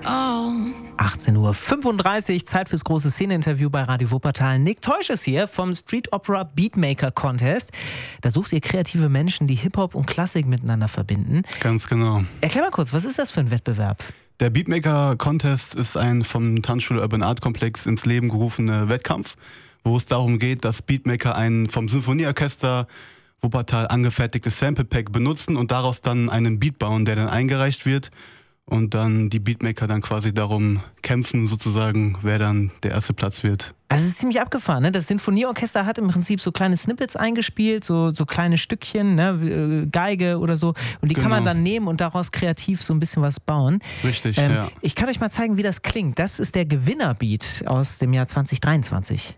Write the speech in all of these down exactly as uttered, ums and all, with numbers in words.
achtzehn Uhr fünfunddreißig, Zeit fürs große Szene-Interview bei Radio Wuppertal. Nick Teusch ist hier vom Street Opera Beatmaker Contest. Da sucht ihr kreative Menschen, die Hip-Hop und Klassik miteinander verbinden. Ganz genau. Erklär mal kurz, was ist das für ein Wettbewerb? Der Beatmaker Contest ist ein vom Tanzschule Urban Art Komplex ins Leben gerufener Wettkampf, wo es darum geht, dass Beatmaker ein vom Symphonieorchester Wuppertal angefertigtes Sample Pack benutzen und daraus dann einen Beat bauen, der dann eingereicht wird. Und dann die Beatmaker dann quasi darum kämpfen, sozusagen, wer dann der erste Platz wird. Also es ist ziemlich abgefahren, ne? Das Sinfonieorchester hat im Prinzip so kleine Snippets eingespielt, so, so kleine Stückchen, ne? Geige oder so. Und die Genau. kann man dann nehmen und daraus kreativ so ein bisschen was bauen. Richtig, ähm, ja. Ich kann euch mal zeigen, wie das klingt. Das ist der Gewinnerbeat aus dem Jahr zwanzig dreiundzwanzig.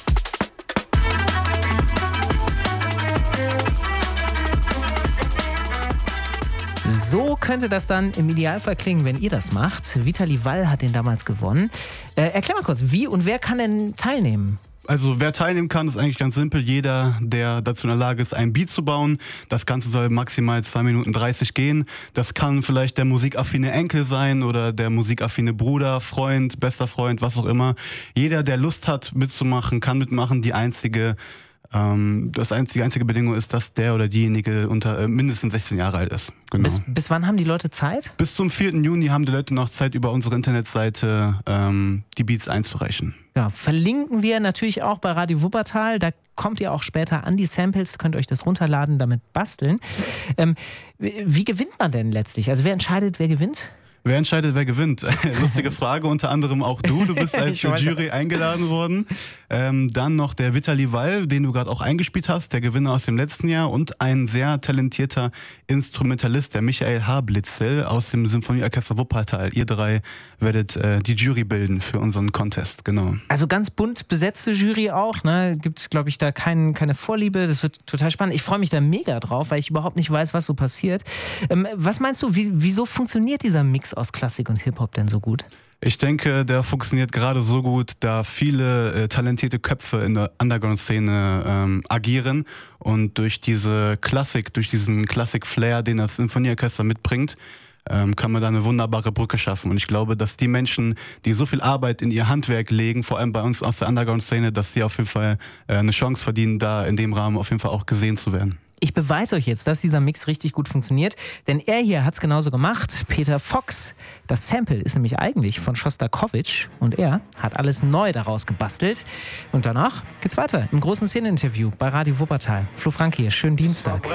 So könnte das dann im Idealfall klingen, wenn ihr das macht. Vitali Wall hat den damals gewonnen. Äh, erklär mal kurz, wie und wer kann denn teilnehmen? Also wer teilnehmen kann, ist eigentlich ganz simpel. Jeder, der dazu in der Lage ist, einen Beat zu bauen. Das Ganze soll maximal zwei Minuten dreißig gehen. Das kann vielleicht der musikaffine Enkel sein oder der musikaffine Bruder, Freund, bester Freund, was auch immer. Jeder, der Lust hat mitzumachen, kann mitmachen. Die einzige Ähm, das einzige, einzige Bedingung ist, dass der oder diejenige unter äh, mindestens sechzehn Jahre alt ist. Genau. Bis, bis wann haben die Leute Zeit? Bis zum vierten Juni haben die Leute noch Zeit, über unsere Internetseite ähm, die Beats einzureichen. Ja, verlinken wir natürlich auch bei Radio Wuppertal. Da kommt ihr auch später an die Samples, könnt euch das runterladen, damit basteln. Ähm, wie gewinnt man denn letztlich? Also wer entscheidet, wer gewinnt? Wer entscheidet, wer gewinnt? Lustige Frage, unter anderem auch du. Du bist als Jury eingeladen worden. Ähm, dann noch der Vitali Wall, den du gerade auch eingespielt hast, der Gewinner aus dem letzten Jahr. Und ein sehr talentierter Instrumentalist, der Michael Hablitzel aus dem Symphonieorchester Wuppertal. Ihr drei werdet äh, die Jury bilden für unseren Contest, genau. Also ganz bunt besetzte Jury auch, ne? Gibt, glaube ich, da kein, keine Vorliebe. Das wird total spannend. Ich freue mich da mega drauf, weil ich überhaupt nicht weiß, was so passiert. Ähm, was meinst du, wie, wieso funktioniert dieser Mix aus Klassik und Hip-Hop denn so gut? Ich denke, der funktioniert gerade so gut, da viele äh, talentierte Köpfe in der Underground-Szene ähm, agieren und durch diese Klassik, durch diesen Klassik-Flair, den das Sinfonieorchester mitbringt, ähm, kann man da eine wunderbare Brücke schaffen. Und ich glaube, dass die Menschen, die so viel Arbeit in ihr Handwerk legen, vor allem bei uns aus der Underground-Szene, dass sie auf jeden Fall äh, eine Chance verdienen, da in dem Rahmen auf jeden Fall auch gesehen zu werden. Ich beweise euch jetzt, dass dieser Mix richtig gut funktioniert, denn er hier hat es genauso gemacht, Peter Fox. Das Sample ist nämlich eigentlich von Schostakowitsch und er hat alles neu daraus gebastelt. Und danach geht's weiter im großen Szeneninterview bei Radio Wuppertal. Flo Frank hier, schönen Dienstag.